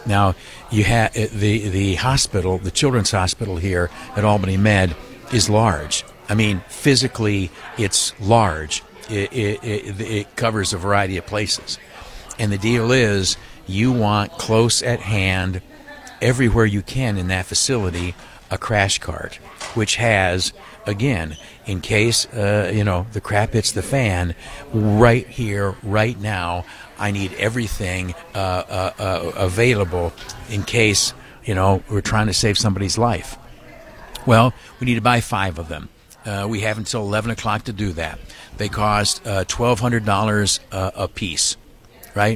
Now, you have the hospital, the children's hospital here at Albany Med is large. I mean, physically, it's large. It covers a variety of places. And the deal is, you want close at hand, everywhere you can in that facility, a crash cart, which has, again, in case, the crap hits the fan, right here, right now, I need everything available in case, we're trying to save somebody's life. Well, we need to buy 5 of them. We have until 11 o'clock to do that. They cost $1,200 a piece, right?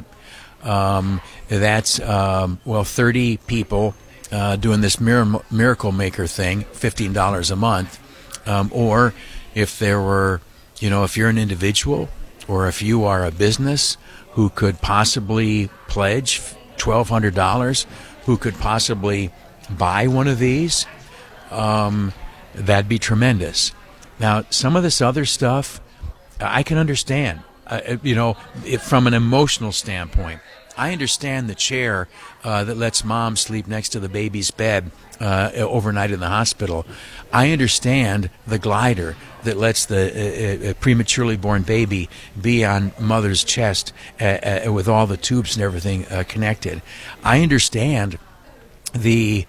That's 30 people doing this Miracle Maker thing, $15 a month. Or if there were, if you're an individual or if you are a business who could possibly pledge $1,200, who could possibly buy one of these, that'd be tremendous. Now, some of this other stuff, I can understand, from an emotional standpoint. I understand the chair that lets mom sleep next to the baby's bed overnight in the hospital. I understand the glider that lets the prematurely born baby be on mother's chest with all the tubes and everything connected. I understand the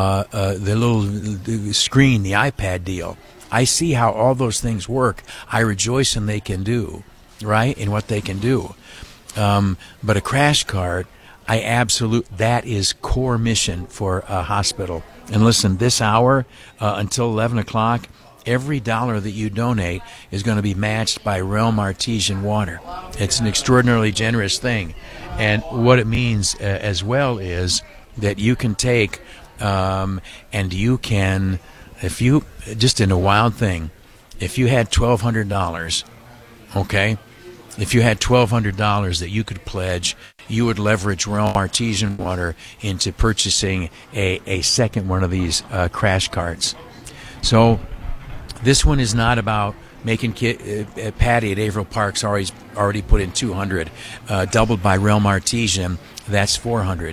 little screen, the iPad deal. I see how all those things work. I rejoice in they can do, right, in what they can do. But a crash cart, that is core mission for a hospital. And listen, this hour until 11 o'clock, every dollar that you donate is going to be matched by Realm Artesian Water. It's an extraordinarily generous thing. And what it means as well is that you can take and you can, if you, just in a wild thing, if you had $1,200, okay, if you had $1,200 that you could pledge, you would leverage Realm Artesian Water into purchasing a second one of these crash carts. So this one is not about making Patty at Averill Park's already put in $200, doubled by Realm Artesian, that's $400.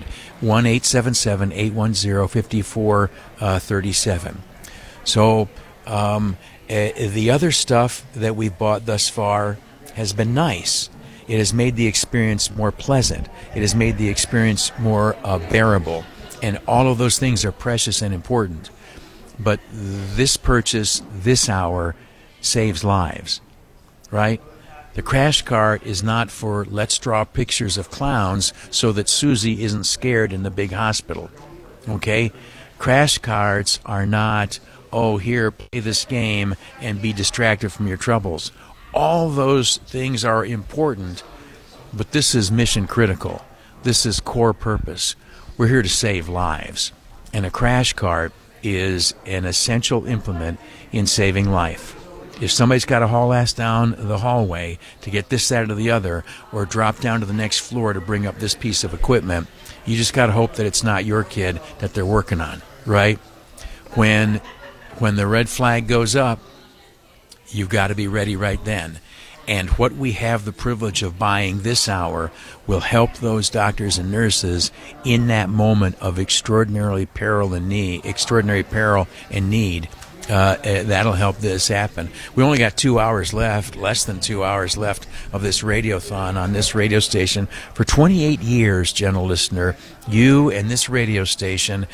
1-877-810-5437. So the other stuff that we've bought thus far has been nice. It has made the experience more pleasant. It has made the experience more bearable. And all of those things are precious and important. But this purchase, this hour, saves lives, right? The crash cart is not for let's draw pictures of clowns so that Susie isn't scared in the big hospital, okay? Crash carts are not, here, play this game and be distracted from your troubles. All those things are important, but this is mission critical. This is core purpose. We're here to save lives. And a crash cart is an essential implement in saving life. If somebody's got to haul ass down the hallway to get this side or the other, or drop down to the next floor to bring up this piece of equipment, you just got to hope that it's not your kid that they're working on, right? When the red flag goes up, you've got to be ready right then. And what we have the privilege of buying this hour will help those doctors and nurses in that moment of extraordinary peril and need. That'll help this happen. We only got 2 hours left, less than 2 hours left of this radiothon on this radio station. For 28 years, gentle listener, you and this radio station,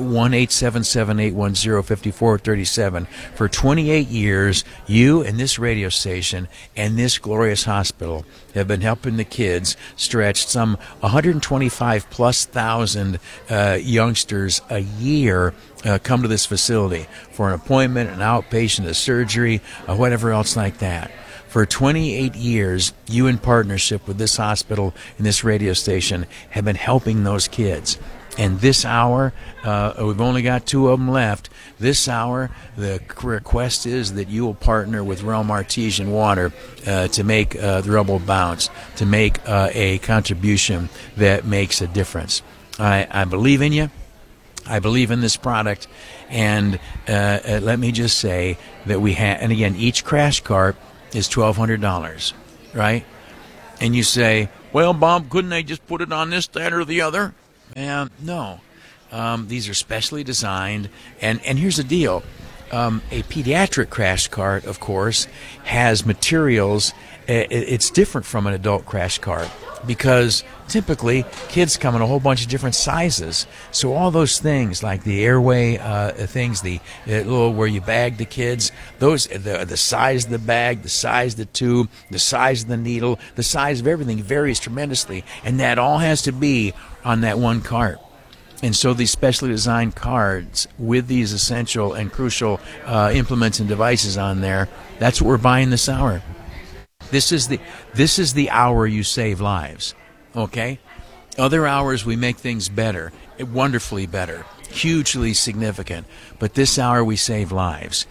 1-877-810-5437. For 28 years, you and this radio station and this glorious hospital have been helping the kids stretch some 125,000+ youngsters a year come to this facility for an appointment, an outpatient, a surgery, whatever else like that. For 28 years, you in partnership with this hospital and this radio station have been helping those kids. And this hour, we've only got 2 of them left. This hour, the request is that you will partner with Realm Artesian Water to make the Rebel bounce, to make a contribution that makes a difference. I believe in you. I believe in this product. And let me just say that we have, and again, each crash cart is $1,200, right? And you say, well, Bob, couldn't they just put it on this, that, or the other? No. These are specially designed, and here's the deal. A pediatric crash cart, of course, has materials. It's different from an adult crash cart because typically kids come in a whole bunch of different sizes. So all those things like the airway things, the little where you bag the kids, those the size of the bag, the size of the tube, the size of the needle, the size of everything varies tremendously, and that all has to be on that one cart. And so these specially designed cards with these essential and crucial implements and devices on there, that's what we're buying this hour. This is the hour you save lives, okay? Other hours we make things better, wonderfully better, hugely significant. But this hour we save lives.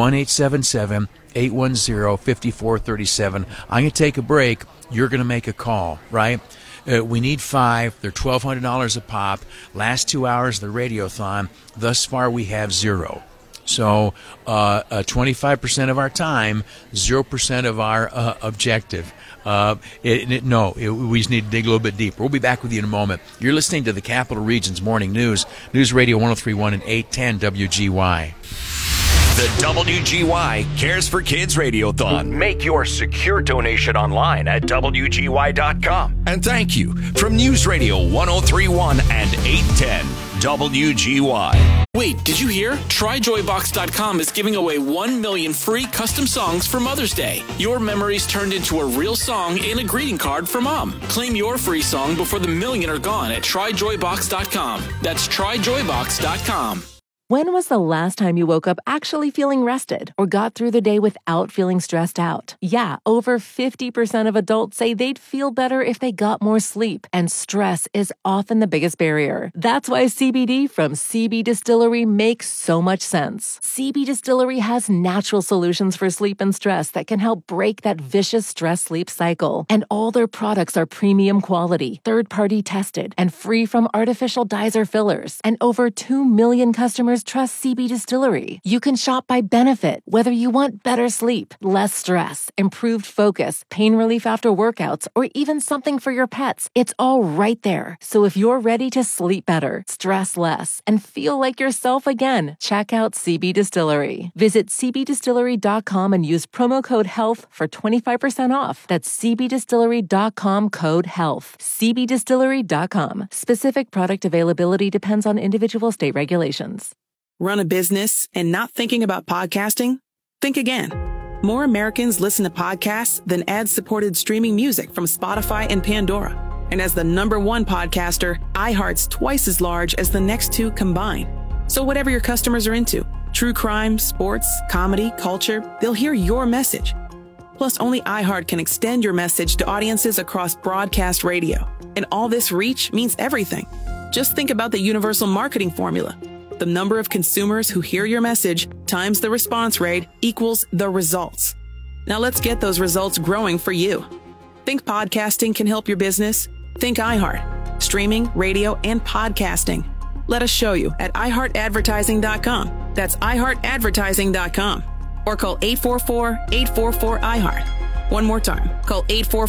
1-877-810-5437. I'm going to take a break. You're going to make a call, right? We need 5. They're $1,200 a pop. Last 2 hours of the radiothon. Thus far, we have 0. So 25% of our time, 0% of our objective. We just need to dig a little bit deeper. We'll be back with you in a moment. You're listening to the Capital Region's Morning News, News Radio 103.1 and 810 WGY. The WGY Cares for Kids Radiothon. Make your secure donation online at WGY.com. And thank you from News Radio 103.1 and 810 WGY. Wait, did you hear? TryJoyBox.com is giving away 1 million free custom songs for Mother's Day. Your memories turned into a real song and a greeting card for Mom. Claim your free song before the million are gone at TryJoyBox.com. That's TryJoyBox.com. When was the last time you woke up actually feeling rested or got through the day without feeling stressed out? Yeah, over 50% of adults say they'd feel better if they got more sleep, and stress is often the biggest barrier. That's why CBD from CB Distillery makes so much sense. CB Distillery has natural solutions for sleep and stress that can help break that vicious stress-sleep cycle. And all their products are premium quality, third-party tested, and free from artificial dyes or fillers. And over 2 million customers trust CB Distillery. You can shop by benefit, whether you want better sleep, less stress, improved focus, pain relief after workouts, or even something for your pets. It's all right there. So if you're ready to sleep better, stress less, and feel like yourself again, check out CB Distillery. Visit cbdistillery.com and use promo code HEALTH for 25% off. That's cbdistillery.com code HEALTH. cbdistillery.com. Specific product availability depends on individual state regulations. Run a business and not thinking about podcasting? Think again. More Americans listen to podcasts than ad-supported streaming music from Spotify and Pandora. And as the #1 podcaster, iHeart's twice as large as the next 2 combined. So whatever your customers are into, true crime, sports, comedy, culture, they'll hear your message. Plus, only iHeart can extend your message to audiences across broadcast radio. And all this reach means everything. Just think about the universal marketing formula. The number of consumers who hear your message times the response rate equals the results. Now let's get those results growing for you. Think podcasting can help your business? Think iHeart. Streaming, radio, and podcasting. Let us show you at iHeartAdvertising.com. That's iHeartAdvertising.com. Or call 844-844-iHeart. One more time. Call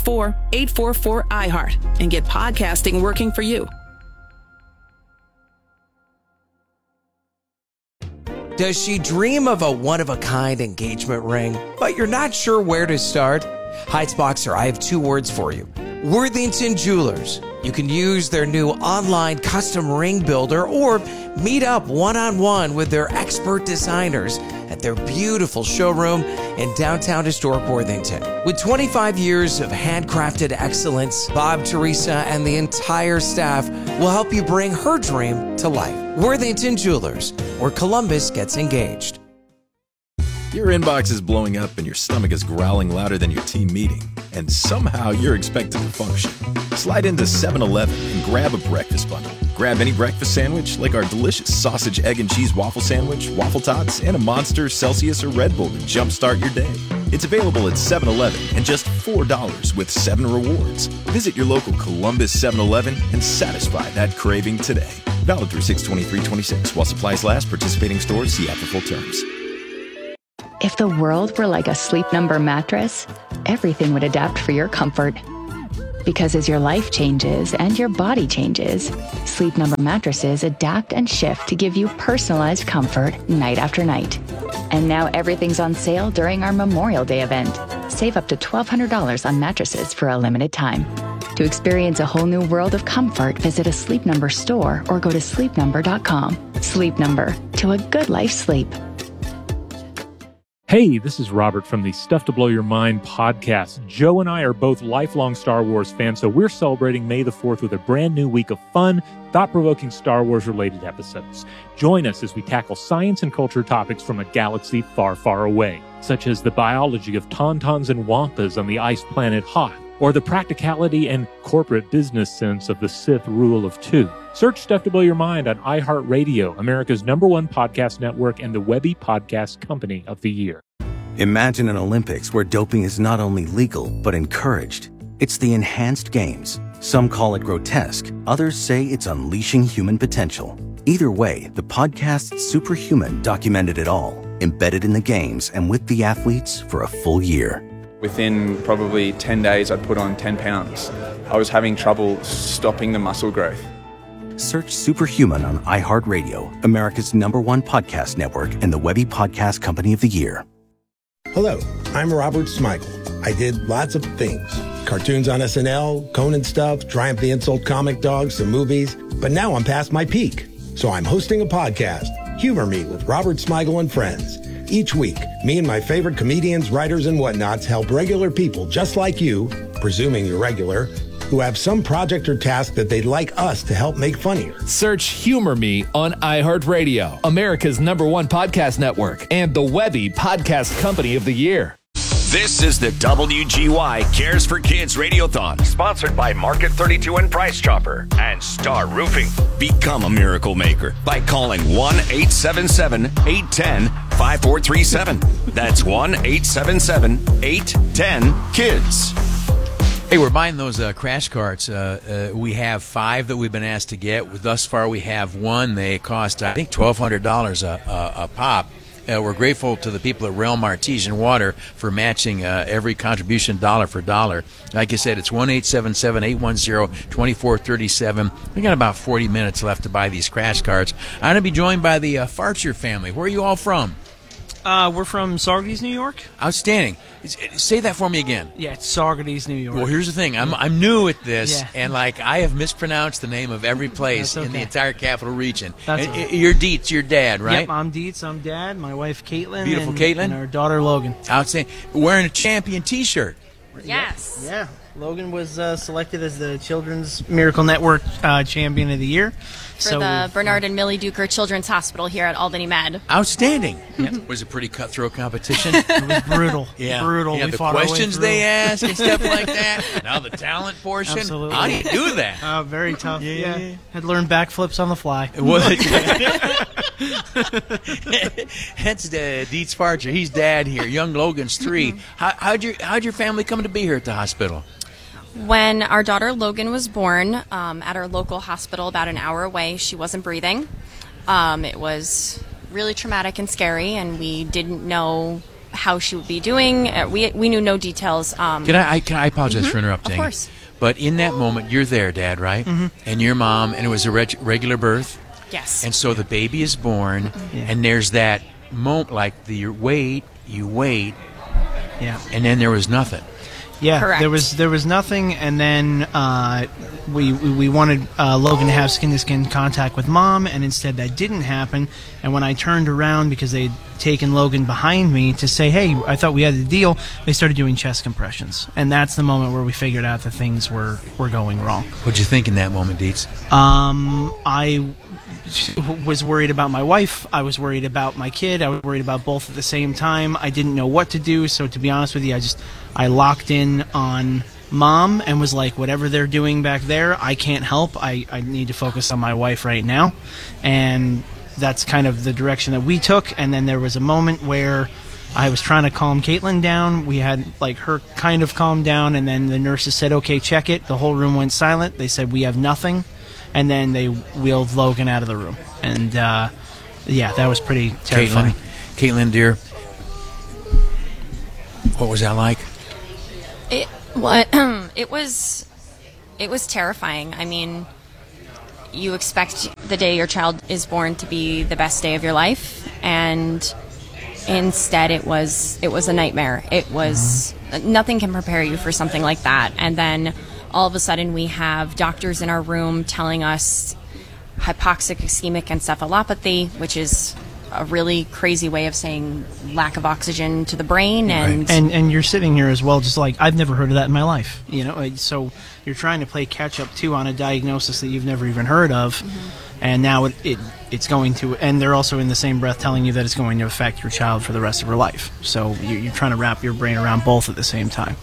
844-844-iHeart and get podcasting working for you. Does she dream of a one-of-a-kind engagement ring, but you're not sure where to start? Heights Boxer, I have 2 words for you. Worthington Jewelers. You can use their new online custom ring builder or meet up one-on-one with their expert designers at their beautiful showroom in downtown historic Worthington. With 25 years of handcrafted excellence, Bob, Teresa, and the entire staff will help you bring her dream to life. Worthington Jewelers, where Columbus gets engaged. Your inbox is blowing up and your stomach is growling louder than your team meeting, and somehow you're expected to function. Slide into 7-Eleven and grab a breakfast bundle. Grab any breakfast sandwich like our delicious sausage, egg, and cheese waffle sandwich, waffle tots, and a Monster, Celsius, or Red Bull to jumpstart your day. It's available at 7-Eleven and just $4 with 7 rewards. Visit your local Columbus 7-Eleven and satisfy that craving today. Valid through 6/23/26. While supplies last, participating stores see app for full terms. If the world were like a Sleep Number mattress, everything would adapt for your comfort. Because as your life changes and your body changes, Sleep Number mattresses adapt and shift to give you personalized comfort night after night. And now everything's on sale during our Memorial Day event. Save up to $1,200 on mattresses for a limited time. To experience a whole new world of comfort, visit a Sleep Number store or go to sleepnumber.com. Sleep Number, to a good night's sleep. Hey, this is Robert from the Stuff to Blow Your Mind podcast. Joe and I are both lifelong Star Wars fans, so we're celebrating May the 4th with a brand new week of fun, thought-provoking Star Wars-related episodes. Join us as we tackle science and culture topics from a galaxy far, far away, such as the biology of tauntauns and wampas on the ice planet Hoth, or the practicality and corporate business sense of the Sith Rule of Two. Search Stuff to Blow Your Mind on iHeartRadio, America's #1 podcast network and the Webby Podcast Company of the Year. Imagine an Olympics where doping is not only legal, but encouraged. It's the Enhanced Games. Some call it grotesque. Others say it's unleashing human potential. Either way, the podcast Superhuman documented it all, embedded in the games and with the athletes for a full year. Within probably 10 days, I'd put on 10 pounds. I was having trouble stopping the muscle growth. Search Superhuman on iHeartRadio, America's #1 podcast network and the Webby Podcast Company of the Year. Hello, I'm Robert Smigel. I did lots of things. Cartoons on SNL, Conan stuff, Triumph the Insult Comic Dog, some movies. But now I'm past my peak. So I'm hosting a podcast, Humor Me with Robert Smigel and Friends. Each week, me and my favorite comedians, writers, and whatnots help regular people just like you, presuming you're regular, who have some project or task that they'd like us to help make funnier. Search Humor Me on iHeartRadio, America's #1 podcast network, and the Webby Podcast Company of the Year. This is the WGY Cares for Kids Radiothon, sponsored by Market 32 and Price Chopper and Star Roofing. Become a miracle maker by calling 1-877-810-5437. That's 1-877-810-KIDS. Hey, we're buying those crash carts. We have 5 that we've been asked to get. Thus far, we have 1. They cost, I think, $1,200 a pop. We're grateful to the people at Realm Artesian Water for matching every contribution dollar for dollar. Like I said, it's 1-877-810-2437. We got about 40 minutes left to buy these crash carts. I'm going to be joined by the Farcher family. Where are you all from? We're from Saugerties, New York. Outstanding. Say that for me again. Yeah, it's Saugerties, New York. Well, here's the thing. I'm new at this, and I have mispronounced the name of every place in the entire capital region. You're Dietz, your dad, right? Yep, I'm Dietz. I'm Dad. My wife Caitlin. Beautiful Caitlin. And our daughter Logan. Outstanding. Wearing a champion T-shirt. Yes. Yeah. Logan was selected as the Children's Miracle Network Champion of the Year. For the Bernard and Millie Duker Children's Hospital here at Albany Med. Outstanding. Yep. Was it a pretty cutthroat competition? It was brutal. Brutal. We the fought questions they asked and stuff like that. Now the talent portion. Absolutely. How do you do that? Very tough. Yeah. Had to learn backflips on the fly. That's Dietz Farcher. He's dad here. Young Logan's 3. How'd your family come to be here at the hospital? When our daughter Logan was born at our local hospital about an hour away, she wasn't breathing. It was really traumatic and scary, and we didn't know how she would be doing. We knew no details. Can I apologize for interrupting? Of course. But in that moment, you're there, Dad, right? Mm-hmm. And your mom, and it was a regular birth? Yes. And so the baby is born, and there's that moment, like you wait, and then there was nothing. Yeah, correct. There was nothing, and then we wanted Logan to have skin-to-skin contact with Mom, and instead that didn't happen. And when I turned around, because they'd taken Logan behind me to say, hey, I thought we had the deal, they started doing chest compressions. And that's the moment where we figured out that things were going wrong. What'd you think in that moment, Dietz? I was worried about my wife. I was worried about my kid. I was worried about both at the same time. I didn't know what to do, so to be honest with you, I locked in on Mom and was like, whatever they're doing back there, I can't help. I need to focus on my wife right now. And that's kind of the direction that we took. And then there was a moment where I was trying to calm Caitlin down. We had her kind of calmed down, and then the nurses said, okay, check it. The whole room went silent. They said, we have nothing. And then they wheeled Logan out of the room. And, that was pretty terrifying. Caitlin, dear, what was that like? It was It was terrifying. I mean, you expect the day your child is born to be the best day of your life, and instead it was a nightmare. It was nothing can prepare you for something like that. And then all of a sudden we have doctors in our room telling us hypoxic ischemic encephalopathy, which is a really crazy way of saying lack of oxygen to the brain. And you're sitting here as well, just like, I've never heard of that in my life, so you're trying to play catch up too on a diagnosis that you've never even heard of. And now it's going to, and they're also in the same breath telling you that it's going to affect your child for the rest of her life. So you're trying to wrap your brain around both at the same time.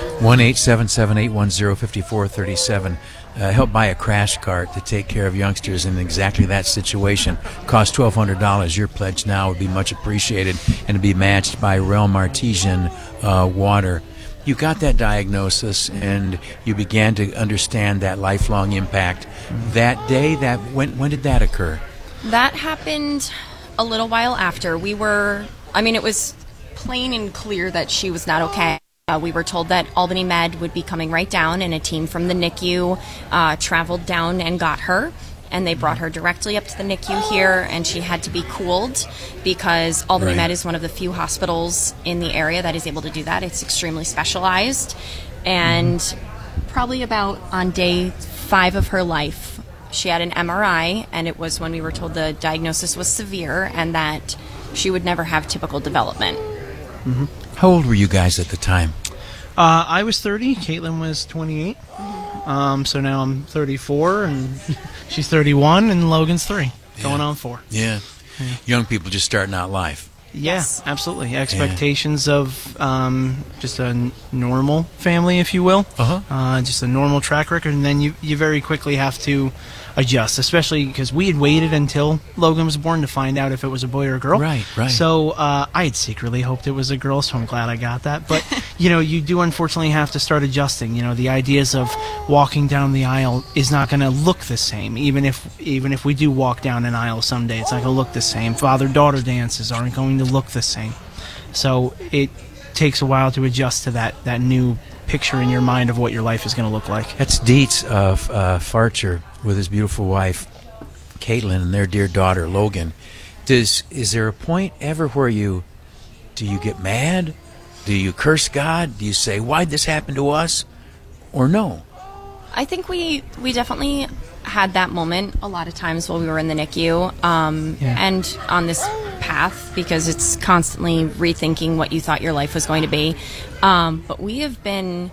1-877-810-5437. Help buy a crash cart to take care of youngsters in exactly that situation. Costs $1,200. Your pledge now would be much appreciated and to be matched by Realm Artesian Water. You got that diagnosis and you began to understand that lifelong impact. That day, when did that occur? That happened a little while after. It was plain and clear that she was not okay. We were told that Albany Med would be coming right down, and a team from the NICU traveled down and got her. And they brought her directly up to the NICU here, and she had to be cooled because Albany Med is one of the few hospitals in the area that is able to do that. It's extremely specialized. And probably about on day 5 of her life, she had an MRI, and it was when we were told the diagnosis was severe and that she would never have typical development. How old were you guys at the time? I was 30. Caitlin was 28. So now I'm 34, and she's 31, and Logan's 3, going on 4. Yeah. Young people just starting out life. Yes, absolutely. Expectations of just a normal family, if you will. Just a normal track record, and then you very quickly have to adjust, especially because we had waited until Logan was born to find out if it was a boy or a girl. Right. So I had secretly hoped it was a girl, so I'm glad I got that. But, you do unfortunately have to start adjusting. The ideas of walking down the aisle is not going to look the same. Even if we do walk down an aisle someday, it's not going to look the same. Father-daughter dances aren't going to look the same. So it takes a while to adjust to that new picture in your mind of what your life is going to look like. That's Dietz of Farcher with his beautiful wife, Caitlin, and their dear daughter, Logan. Is there a point ever where do you get mad? Do you curse God? Do you say, why'd this happen to us? Or no? I think we definitely had that moment a lot of times while we were in the NICU and on this path, because it's constantly rethinking what you thought your life was going to be. But we have been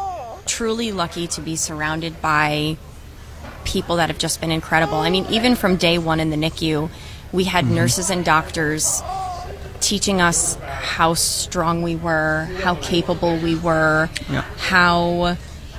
truly lucky to be surrounded by people that have just been incredible. I mean, even from day 1 in the NICU, we had nurses and doctors teaching us how strong we were, how capable we were, how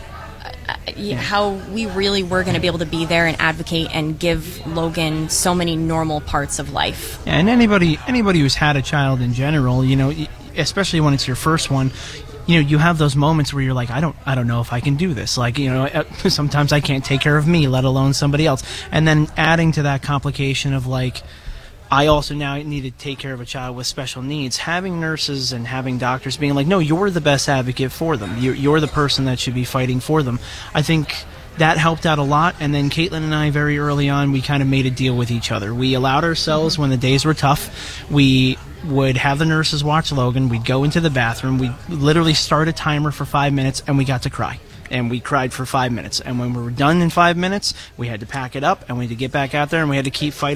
we really were going to be able to be there and advocate and give Logan so many normal parts of life. Yeah, and anybody who's had a child in general, especially when it's your first one, you have those moments where you're like, I don't know if I can do this. Like, sometimes I can't take care of me, let alone somebody else. And then adding to that complication of like, I also now need to take care of a child with special needs. Having nurses and having doctors being like, no, you're the best advocate for them. You're the person that should be fighting for them. I think that helped out a lot. And then Caitlin and I, very early on, we kind of made a deal with each other. We allowed ourselves, when the days were tough, we would have the nurses watch Logan. We'd go into the bathroom. We'd literally start a timer for 5 minutes, and we got to cry. And we cried for 5 minutes. And when we were done in 5 minutes, we had to pack it up, and we had to get back out there, and we had to keep fighting.